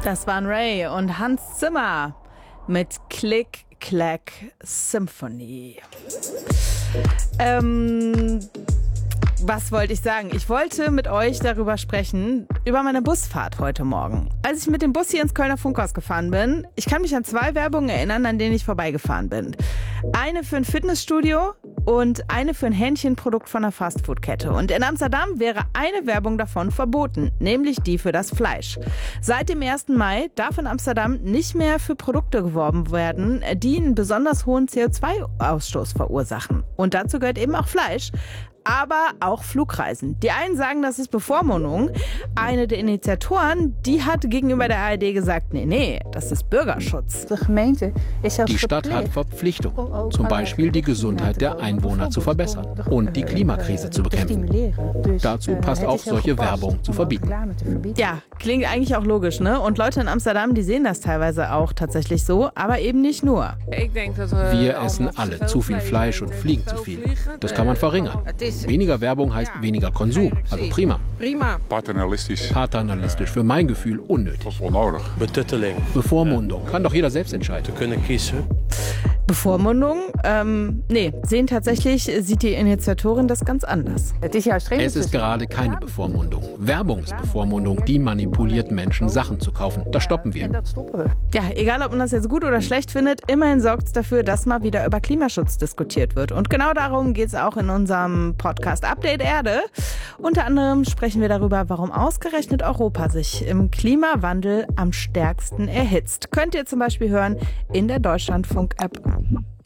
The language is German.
Das waren Ray und Hans Zimmer mit Click Clack Symphony. Was wollte ich sagen? Ich wollte mit euch darüber sprechen, über meine Busfahrt heute Morgen. Als ich mit dem Bus hier ins Kölner Funkhaus gefahren bin, ich kann mich an 2 Werbungen erinnern, an denen ich vorbeigefahren bin. Eine für ein Fitnessstudio und eine für ein Hähnchenprodukt von einer Fastfood-Kette. Und in Amsterdam wäre eine Werbung davon verboten, nämlich die für das Fleisch. Seit dem 1. Mai darf in Amsterdam nicht mehr für Produkte geworben werden, die einen besonders hohen CO2-Ausstoß verursachen. Und dazu gehört eben auch Fleisch. Aber auch Flugreisen. Die einen sagen, das ist Bevormundung. Eine der Initiatoren, die hat gegenüber der ARD gesagt, nee, das ist Bürgerschutz. Die Stadt hat Verpflichtungen, zum Beispiel die Gesundheit der Einwohner zu verbessern und die Klimakrise zu bekämpfen. Dazu passt auch solche Werbung zu verbieten. Ja, klingt eigentlich auch logisch, ne? Und Leute in Amsterdam, die sehen das teilweise auch tatsächlich so, aber eben nicht nur. Wir essen alle zu viel Fleisch und fliegen zu viel. Das kann man verringern. Weniger Werbung heißt weniger Konsum. Also prima. Paternalistisch. Paternalistisch, für mein Gefühl unnötig. Betutteling. Bevormundung. Kann doch jeder selbst entscheiden. Kunnen kiezen. Bevormundung? Sieht die Initiatorin das ganz anders. Es ist gerade keine Bevormundung. Werbung ist Bevormundung, die manipuliert Menschen, Sachen zu kaufen. Das stoppen wir. Ja, egal ob man das jetzt gut oder schlecht findet, immerhin sorgt es dafür, dass mal wieder über Klimaschutz diskutiert wird. Und genau darum geht es auch in unserem Podcast Update Erde. Unter anderem sprechen wir darüber, warum ausgerechnet Europa sich im Klimawandel am stärksten erhitzt. Könnt ihr zum Beispiel hören in der Deutschlandfunk-App.